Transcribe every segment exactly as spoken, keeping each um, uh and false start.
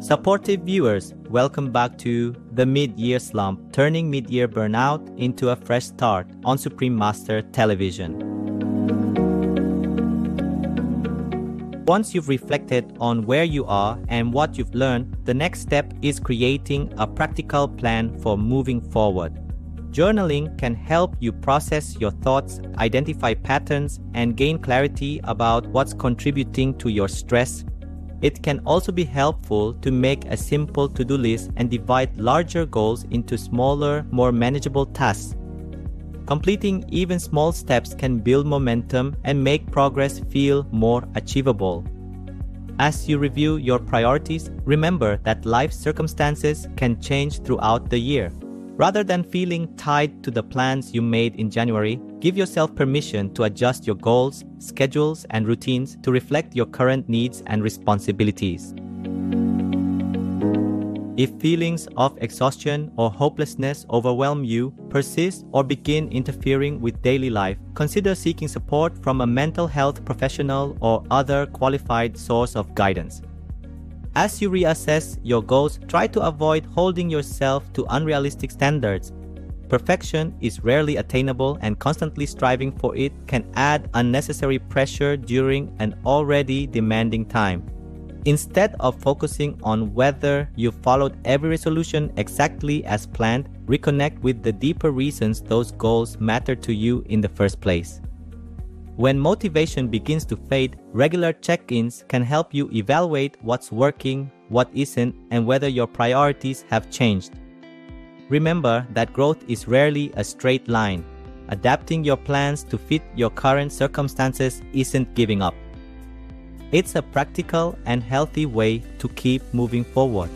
Supportive viewers, welcome back to The Mid-Year Slump, turning mid-year burnout into a fresh start on Supreme Master Television. Once you've reflected on where you are and what you've learned, the next step is creating a practical plan for moving forward. Journaling can help you process your thoughts, identify patterns, and gain clarity about what's contributing to your stress. It can also be helpful to make a simple to-do list and divide larger goals into smaller, more manageable tasks. Completing even small steps can build momentum and make progress feel more achievable. As you review your priorities, remember that life circumstances can change throughout the year. Rather than feeling tied to the plans you made in January, give yourself permission to adjust your goals, schedules, and routines to reflect your current needs and responsibilities. If feelings of exhaustion or hopelessness overwhelm you, persist, or begin interfering with daily life, consider seeking support from a mental health professional or other qualified source of guidance. As you reassess your goals, try to avoid holding yourself to unrealistic standards. Perfection is rarely attainable, and constantly striving for it can add unnecessary pressure during an already demanding time. Instead of focusing on whether you followed every resolution exactly as planned, reconnect with the deeper reasons those goals matter to you in the first place. When motivation begins to fade, regular check-ins can help you evaluate what's working, what isn't, and whether your priorities have changed. Remember that growth is rarely a straight line. Adapting your plans to fit your current circumstances isn't giving up. It's a practical and healthy way to keep moving forward.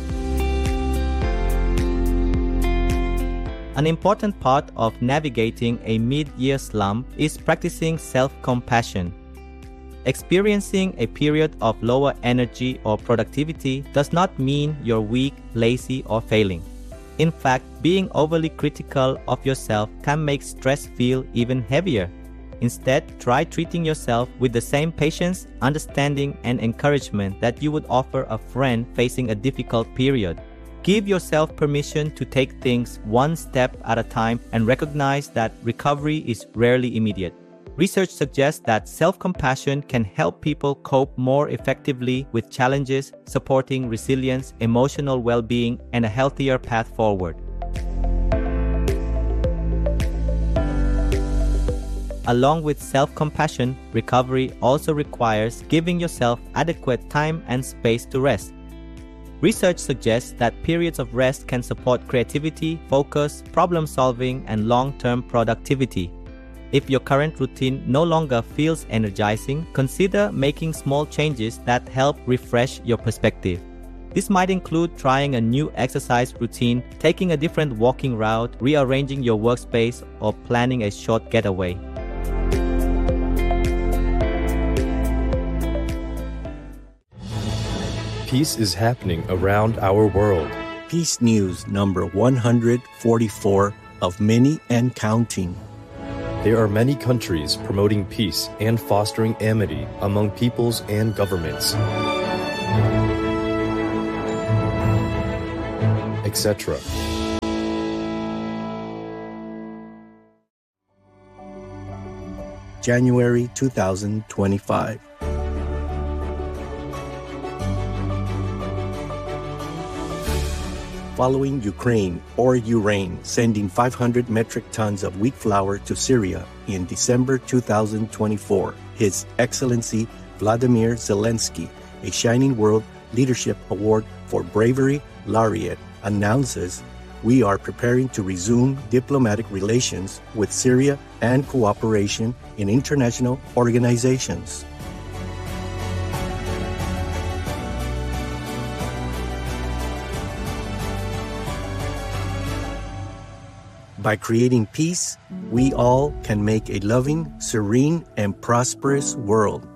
An important part of navigating a mid-year slump is practicing self-compassion. Experiencing a period of lower energy or productivity does not mean you're weak, lazy, or failing. In fact, being overly critical of yourself can make stress feel even heavier. Instead, try treating yourself with the same patience, understanding, and encouragement that you would offer a friend facing a difficult period. Give yourself permission to take things one step at a time and recognize that recovery is rarely immediate. Research suggests that self-compassion can help people cope more effectively with challenges, supporting resilience, emotional well-being, and a healthier path forward. Along with self-compassion, recovery also requires giving yourself adequate time and space to rest. Research suggests that periods of rest can support creativity, focus, problem-solving, and long-term productivity. If your current routine no longer feels energizing, consider making small changes that help refresh your perspective. This might include trying a new exercise routine, taking a different walking route, rearranging your workspace, or planning a short getaway. Peace is happening around our world. Peace News number one hundred forty-four of many and counting. There are many countries promoting peace and fostering amity among peoples and governments, et cetera. January two thousand twenty-five. Following Ukraine or Ukraine sending five hundred metric tons of wheat flour to Syria in December two thousand twenty-four, His Excellency Vladimir Zelensky, a Shining World Leadership Award for Bravery laureate, announces we are preparing to resume diplomatic relations with Syria and cooperation in international organizations. By creating peace, we all can make a loving, serene, and prosperous world.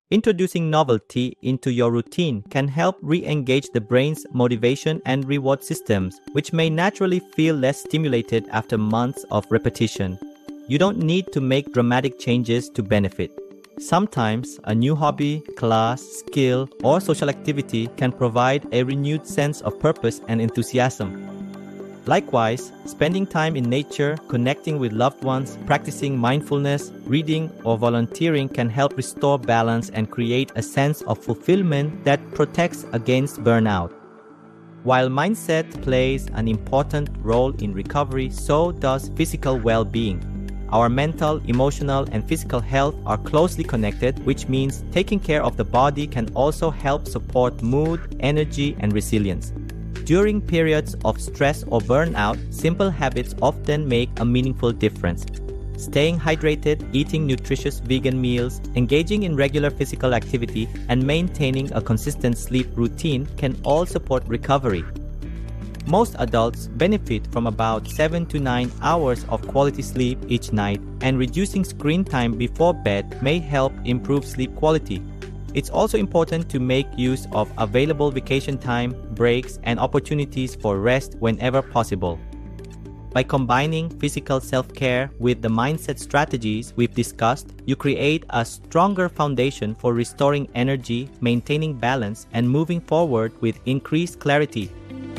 Introducing novelty into your routine can help re-engage the brain's motivation and reward systems, which may naturally feel less stimulated after months of repetition. You don't need to make dramatic changes to benefit. Sometimes a new hobby, class, skill, or social activity can provide a renewed sense of purpose and enthusiasm. Likewise, spending time in nature, connecting with loved ones, practicing mindfulness, reading, or volunteering can help restore balance and create a sense of fulfillment that protects against burnout. While mindset plays an important role in recovery, so does physical well-being. Our mental, emotional, and physical health are closely connected, which means taking care of the body can also help support mood, energy, and resilience. During periods of stress or burnout, simple habits often make a meaningful difference. Staying hydrated, eating nutritious vegan meals, engaging in regular physical activity, and maintaining a consistent sleep routine can all support recovery. Most adults benefit from about seven to nine hours of quality sleep each night, and reducing screen time before bed may help improve sleep quality. It's also important to make use of available vacation time, breaks, and opportunities for rest whenever possible. By combining physical self-care with the mindset strategies we've discussed, you create a stronger foundation for restoring energy, maintaining balance, and moving forward with increased clarity.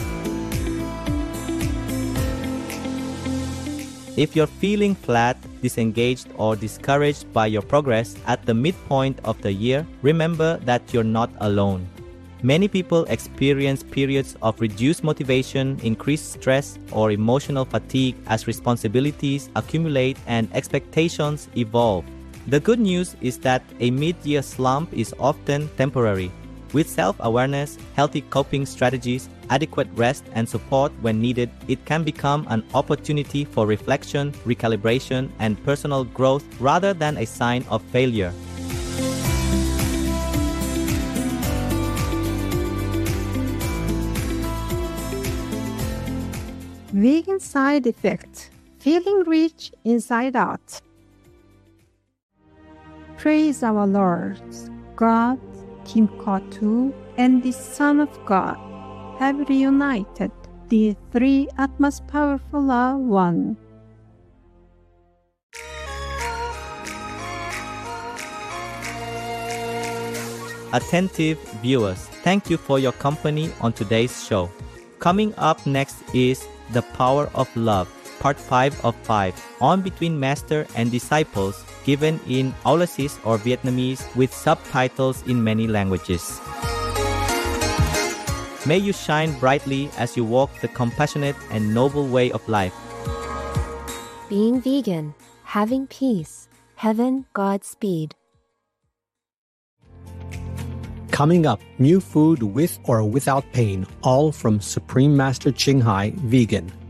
If you're feeling flat, disengaged, or discouraged by your progress at the midpoint of the year, remember that you're not alone. Many people experience periods of reduced motivation, increased stress, or emotional fatigue as responsibilities accumulate and expectations evolve. The good news is that a mid-year slump is often temporary. With self-awareness, healthy coping strategies, adequate rest, and support when needed, it can become an opportunity for reflection, recalibration, and personal growth rather than a sign of failure. Vegan side effect: feeling rich inside out. Praise our Lord, God, Kim Ko-tu, and the Son of God have reunited the three Atmas powerful are one. Attentive viewers, thank you for your company on today's show. Coming up next is The Power of Love, Part five of five, on between Master and Disciples, given in Aulacese or Vietnamese with subtitles in many languages. May you shine brightly as you walk the compassionate and noble way of life. Being vegan, having peace, heaven, Godspeed. Coming up, new food with or without pain, all from Supreme Master Ching Hai Vegan.